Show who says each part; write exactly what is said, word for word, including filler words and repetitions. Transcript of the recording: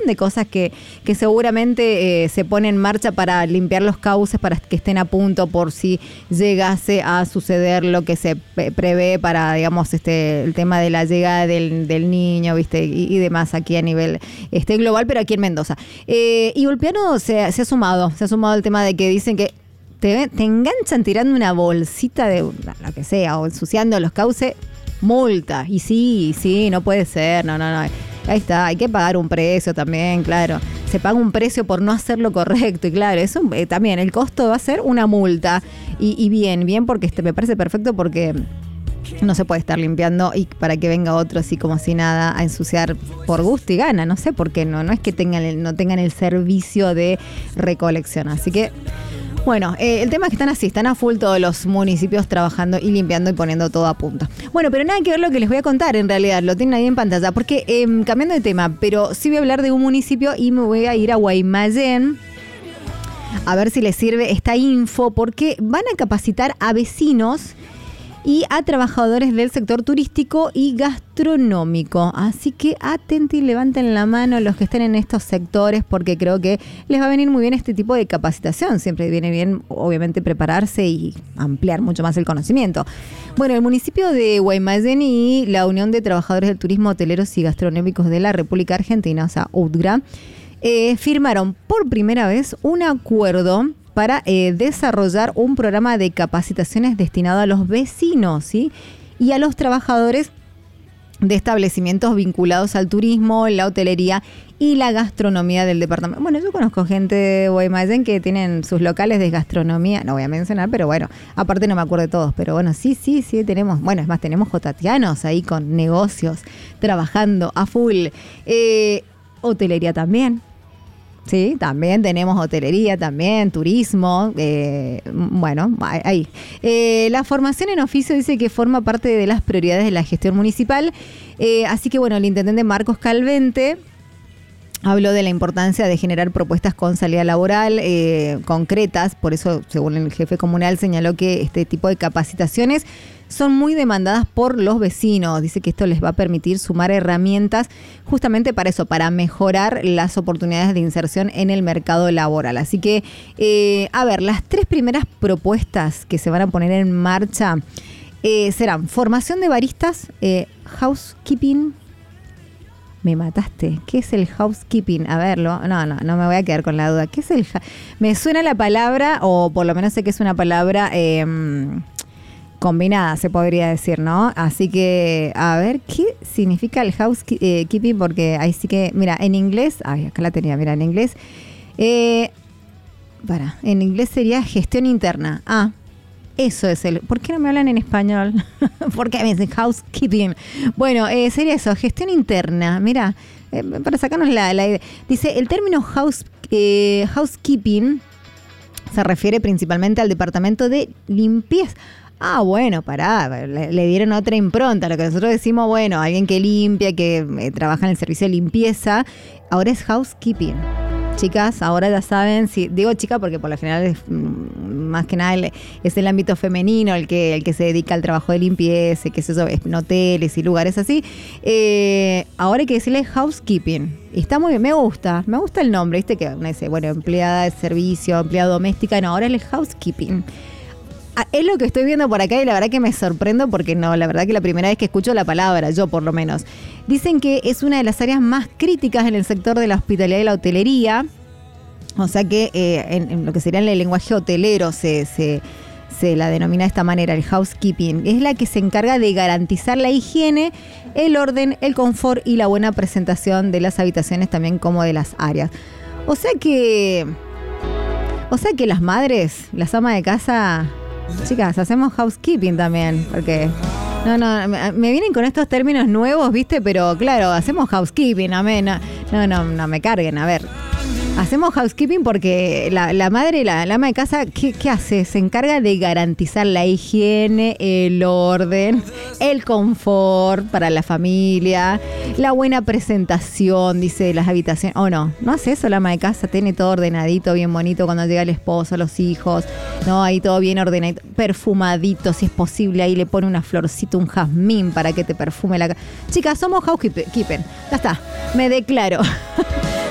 Speaker 1: de cosas que, que seguramente eh, se pone en marcha para limpiar los cauces, para que estén a punto por si llegase a suceder lo que se prevé para, digamos, este el tema de la llegada del, del niño, ¿viste? Y, y demás aquí a nivel este global, pero aquí en Mendoza. Eh, y Ulpiano se, se ha sumado, se ha sumado el tema de que dicen que te, te enganchan tirando una bolsita de lo que sea o ensuciando los cauces, multa. Y sí, sí, no puede ser, no, no, no. Ahí está, hay que pagar un precio también, claro. Se paga un precio por no hacer lo correcto y claro, eso eh, también, el costo va a ser una multa. Y, y bien, bien, porque este me parece perfecto porque no se puede estar limpiando y para que venga otro así como si nada a ensuciar por gusto y gana, no sé por qué no, no es que tengan el, no tengan el servicio de recolección, así que bueno, eh, el tema es que están así, están a full todos los municipios trabajando y limpiando y poniendo todo a punto. Bueno, pero nada que ver lo que les voy a contar en realidad, lo tienen ahí en pantalla, porque eh, cambiando de tema, pero sí voy a hablar de un municipio y me voy a ir a Guaymallén a ver si les sirve esta info, porque van a capacitar a vecinos y a trabajadores del sector turístico y gastronómico. Así que atenten y levanten la mano los que estén en estos sectores porque creo que les va a venir muy bien este tipo de capacitación. Siempre viene bien, obviamente, prepararse y ampliar mucho más el conocimiento. Bueno, el municipio de Guaymallén y la Unión de Trabajadores del Turismo, Hoteleros y Gastronómicos de la República Argentina, o sea, U T G R A, eh, firmaron por primera vez un acuerdo para eh, desarrollar un programa de capacitaciones destinado a los vecinos, ¿sí? Y a los trabajadores de establecimientos vinculados al turismo, la hotelería y la gastronomía del departamento. Bueno, yo conozco gente de Guaymallén que tienen sus locales de gastronomía, no voy a mencionar, pero bueno, aparte no me acuerdo de todos, pero bueno, sí, sí, sí, tenemos, bueno, es más, tenemos jotatianos ahí con negocios, trabajando a full. Eh, hotelería también. Sí, también tenemos hotelería, también turismo, eh, bueno, ahí. Eh, la formación en oficio dice que forma parte de las prioridades de la gestión municipal, eh, así que bueno, el intendente Marcos Calvente habló de la importancia de generar propuestas con salida laboral eh, concretas, por eso, según el jefe comunal, señaló que este tipo de capacitaciones son muy demandadas por los vecinos. Dice que esto les va a permitir sumar herramientas justamente para eso, para mejorar las oportunidades de inserción en el mercado laboral. Así que, eh, a ver, las tres primeras propuestas que se van a poner en marcha eh, serán formación de baristas, eh, housekeeping. Me mataste. ¿Qué es el housekeeping? A verlo. No, no, no me voy a quedar con la duda. ¿Qué es el? Me suena la palabra, o por lo menos sé que es una palabra Eh, combinada, se podría decir, ¿no? Así que, a ver, ¿qué significa el housekeeping? Porque ahí sí que, mira, en inglés, ay, acá la tenía, mira, en inglés, eh, para, en inglés sería gestión interna. Ah, eso es el, ¿por qué no me hablan en español? ¿Por qué me dicen housekeeping? Bueno, eh, sería eso, gestión interna, mira, eh, para sacarnos la, la idea. Dice, el término house, eh, housekeeping se refiere principalmente al departamento de limpieza. Ah, bueno, pará, le, le dieron otra impronta. Lo que nosotros decimos, bueno, alguien que limpia, que eh, trabaja en el servicio de limpieza, ahora es housekeeping. Chicas, ahora ya saben, si digo chica porque por lo general es más que nada el, es el ámbito femenino el que el que se dedica al trabajo de limpieza, que es eso, es en hoteles y lugares así. Eh, ahora hay que decirle housekeeping. Y está muy bien, me gusta, me gusta el nombre, ¿viste? Que uno dice, bueno, empleada de servicio, empleada doméstica, no, ahora es el housekeeping. Es lo que estoy viendo por acá y la verdad que me sorprendo porque no, la verdad que la primera vez que escucho la palabra, yo por lo menos. Dicen que es una de las áreas más críticas en el sector de la hospitalidad y la hotelería, o sea que eh, en, en lo que sería en el lenguaje hotelero se, se, se la denomina de esta manera, el housekeeping. Es la que se encarga de garantizar la higiene, el orden, el confort y la buena presentación de las habitaciones también como de las áreas. O sea que, o sea que las madres, las amas de casa... Chicas, hacemos housekeeping también, porque no, no, me, me vienen con estos términos nuevos, ¿viste? Pero claro, hacemos housekeeping, amén. No, no, no, no me carguen, a ver. Hacemos housekeeping porque la, la madre, la, la ama de casa, ¿qué, ¿qué hace? Se encarga de garantizar la higiene, el orden, el confort para la familia, la buena presentación, dice, de las habitaciones. O oh, no, no hace eso la ama de casa, tiene todo ordenadito, bien bonito cuando llega el esposo, los hijos, no, ahí todo bien ordenadito, perfumadito, si es posible, ahí le pone una florcita, un jazmín para que te perfume la casa. Chicas, somos housekeeping, ya está, me declaro.